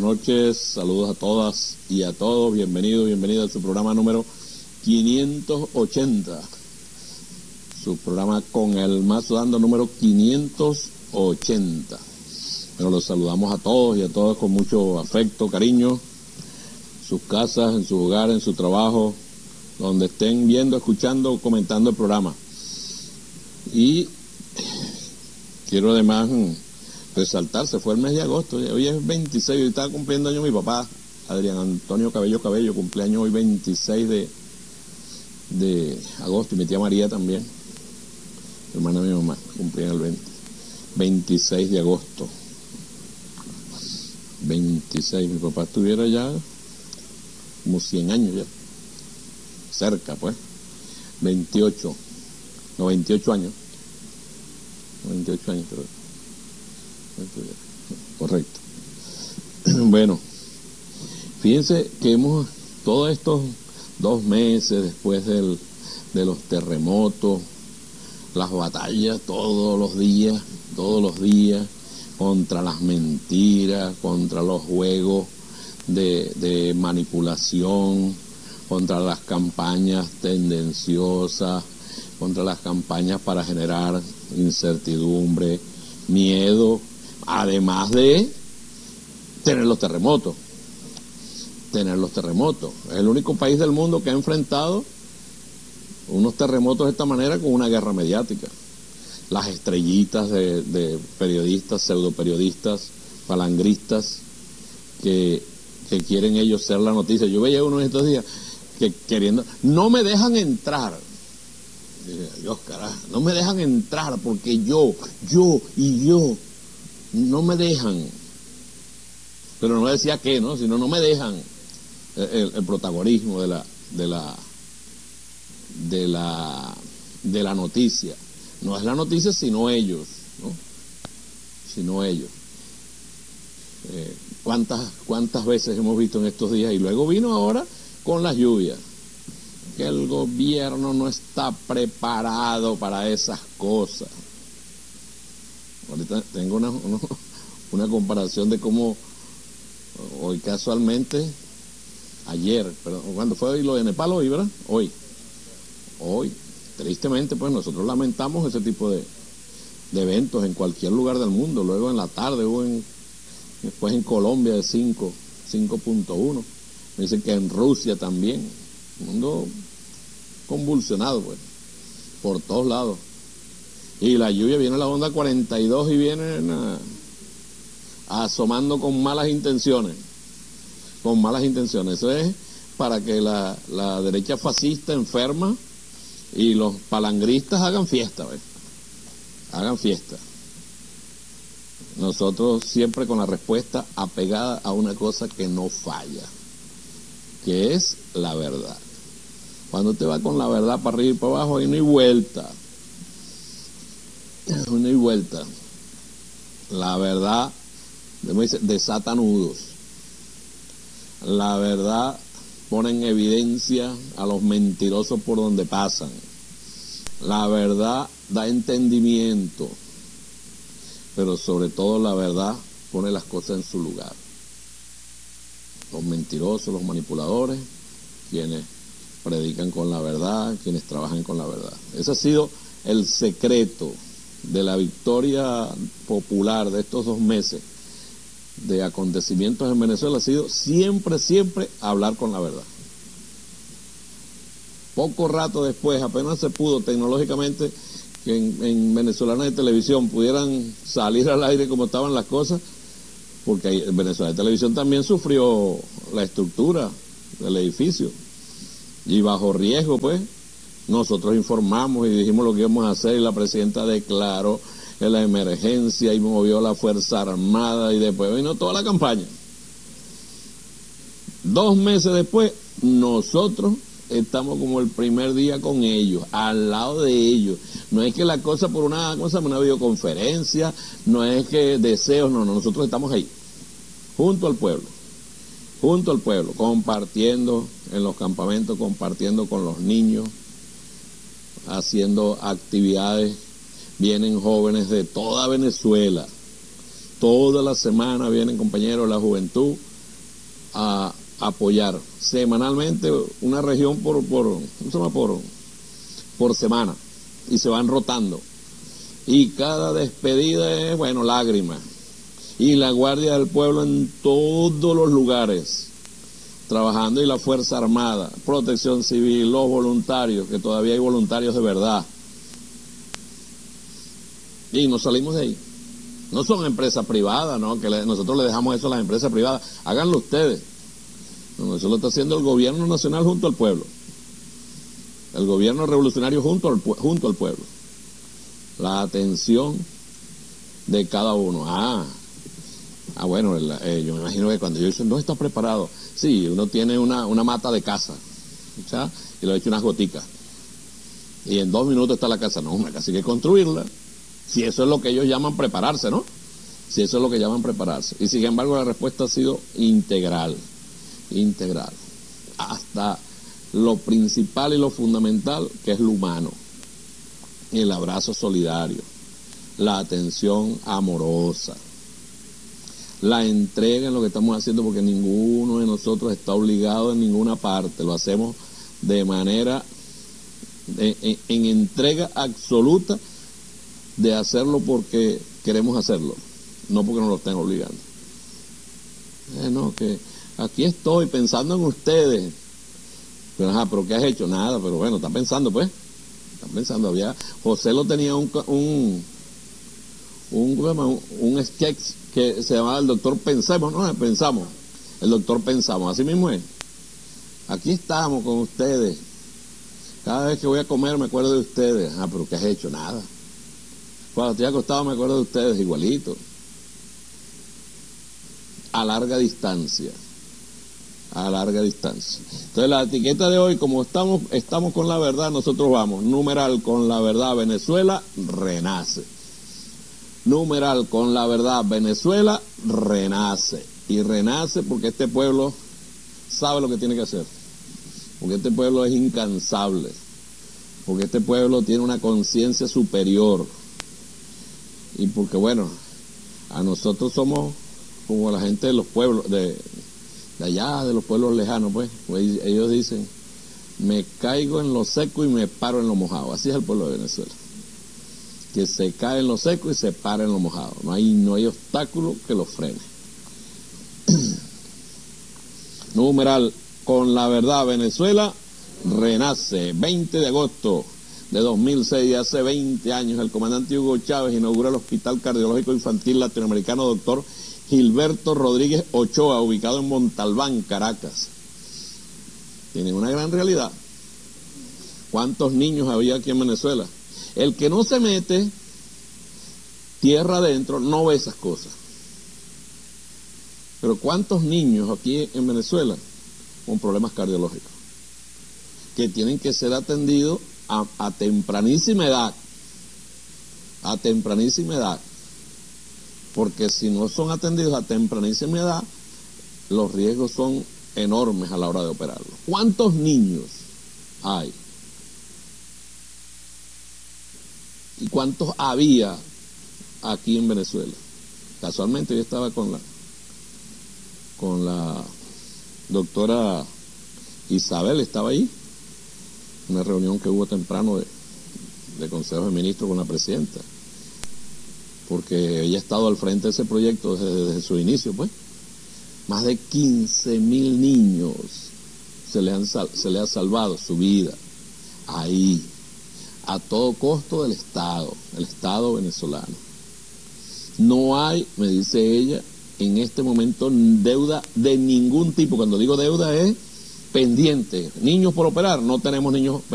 buenas noches, saludos a todas y a todos, bienvenido a su programa número 580, su programa con el Mazo Dando número 580. Pero los saludamos a todos y a todas con mucho afecto, cariño, en sus casas, en su hogar, en su trabajo, donde estén viendo, escuchando, comentando el programa. Y quiero además resaltar, se fue el mes de agosto, hoy es 26, hoy estaba cumpliendo año mi papá, Adrián Antonio Cabello, cumpleaños hoy 26 de agosto, y mi tía María también, hermana de mi mamá, cumplía el 26 de agosto. 26, mi papá estuviera ya como 100 años ya, cerca pues, 28 años, 28 años creo. Correcto. Bueno, fíjense que todos estos 2 meses después de los terremotos, las batallas todos los días, contra las mentiras, contra los juegos de manipulación, contra las campañas tendenciosas, contra las campañas para generar incertidumbre, miedo, además de tener los terremotos. Es el único país del mundo que ha enfrentado unos terremotos de esta manera con una guerra mediática. Las estrellitas de periodistas, pseudoperiodistas, falangristas, que quieren ellos ser la noticia. Yo veía uno en estos días que queriendo, no me dejan entrar. Dios, carajo, no me dejan entrar porque yo, no me dejan. Pero no decía qué, ¿no? Sino no me dejan el protagonismo de la noticia. No es la noticia, sino ellos, ¿no? ¿Cuántas veces hemos visto en estos días? Y luego vino ahora con las lluvias, que el gobierno no está preparado para esas cosas. Ahorita tengo una comparación de cómo hoy casualmente, ayer, pero cuando fue hoy lo de Nepal, hoy, ¿verdad? Hoy, tristemente, pues nosotros lamentamos ese tipo de eventos en cualquier lugar del mundo. Luego en la tarde hubo después en Colombia de 5.1. Me dicen que en Rusia también. El mundo convulsionado, pues, por todos lados. Y la lluvia viene a la onda 42 y viene asomando con malas intenciones. Eso es para que la derecha fascista enferma y los palangristas hagan fiesta, ¿ves? Hagan fiesta. Nosotros siempre con la respuesta apegada a una cosa que no falla, que es la verdad. Cuando te va con la verdad para arriba y para abajo, ahí no hay vuelta. La verdad, como dice, desata nudos. La verdad pone en evidencia a los mentirosos por donde pasan. La verdad da entendimiento, pero sobre todo la verdad pone las cosas en su lugar. Los mentirosos, los manipuladores, quienes predican con la verdad, quienes trabajan con la verdad. Ese ha sido el secreto de la victoria popular de estos 2 meses de acontecimientos en Venezuela, ha sido siempre hablar con la verdad. Poco rato después, apenas se pudo tecnológicamente que en Venezolana de Televisión pudieran salir al aire como estaban las cosas, porque Venezuela de Televisión también sufrió la estructura del edificio, y bajo riesgo, pues, nosotros informamos y dijimos lo que íbamos a hacer, y la presidenta declaró en la emergencia y movió la Fuerza Armada, y después vino toda la campaña. 2 meses después, nosotros estamos como el primer día con ellos, al lado de ellos. No es que la cosa por una videoconferencia, no es que deseos, no, nosotros estamos ahí, junto al pueblo, compartiendo en los campamentos, compartiendo con los niños, haciendo actividades. Vienen jóvenes de toda Venezuela, toda la semana vienen compañeros de la juventud a apoyar semanalmente una región por semana, y se van rotando. Y cada despedida es, bueno, lágrimas. Y la Guardia del Pueblo en todos los lugares, trabajando, y la Fuerza Armada, Protección Civil, los voluntarios, que todavía hay voluntarios de verdad. Y nos salimos de ahí. No son empresas privadas, ¿no? Que nosotros le dejamos eso a las empresas privadas. Háganlo ustedes. No, eso lo está haciendo el gobierno nacional junto al pueblo. El gobierno revolucionario junto al pueblo. La atención de cada uno. Bueno, yo me imagino que cuando yo digo, no está preparado. Sí, uno tiene una mata de casa, ¿sabes? Y le echa unas goticas. Y en 2 minutos está la casa. No, una casa hay que construirla. Si eso es lo que ellos llaman prepararse, ¿no? Si eso es lo que llaman prepararse. Y sin embargo la respuesta ha sido integral. Hasta lo principal y lo fundamental, que es lo humano. El abrazo solidario, la atención amorosa, la entrega en lo que estamos haciendo, porque ninguno de nosotros está obligado en ninguna parte. Lo hacemos de manera, en entrega absoluta, de hacerlo porque queremos hacerlo, no porque nos lo estén obligando. No, que aquí estoy pensando en ustedes. Pero ¿qué has hecho? Nada, pero bueno, está pensando, pues. Están pensando. José lo tenía un sketch que se llamaba El Doctor Pensemos, ¿no? Pensamos. El Doctor Pensamos, así mismo es. Aquí estamos con ustedes. Cada vez que voy a comer me acuerdo de ustedes. Pero ¿qué has hecho? Nada. Cuando estoy acostado me acuerdo de ustedes, igualito. A larga distancia. Entonces la etiqueta de hoy, como estamos con la verdad, nosotros vamos, numeral, con la verdad Venezuela renace. Numeral, con la verdad Venezuela renace. Y renace porque este pueblo sabe lo que tiene que hacer. Porque este pueblo es incansable. Porque este pueblo tiene una conciencia superior. Y porque, bueno, a nosotros somos como la gente de los pueblos, de allá, de los pueblos lejanos, pues ellos dicen, me caigo en lo seco y me paro en lo mojado. Así es el pueblo de Venezuela, que se cae en lo seco y se para en lo mojado. No hay obstáculo que lo frene. Numeral, con la verdad Venezuela renace. 20 de agosto de 2006, hace 20 años, el comandante Hugo Chávez inaugura el Hospital Cardiológico Infantil Latinoamericano Dr. Gilberto Rodríguez Ochoa, ubicado en Montalbán, Caracas. Tienen una gran realidad. ¿Cuántos niños había aquí en Venezuela? El que no se mete tierra adentro no ve esas cosas. Pero ¿cuántos niños aquí en Venezuela con problemas cardiológicos que tienen que ser atendidos a tempranísima edad? A tempranísima edad. Porque si no son atendidos a tempranísima edad, los riesgos son enormes a la hora de operarlos. ¿Cuántos niños hay? ¿Y cuántos había aquí en Venezuela? Casualmente yo estaba con la doctora Isabel, estaba ahí, una reunión que hubo temprano de Consejo de Ministros con la presidenta, porque ella ha estado al frente de ese proyecto desde su inicio, pues. Más de 15.000 niños se le ha salvado su vida ahí, a todo costo del Estado, el Estado venezolano. No hay, me dice ella, en este momento deuda de ningún tipo. Cuando digo deuda es pendiente. Niños por operar, no tenemos niños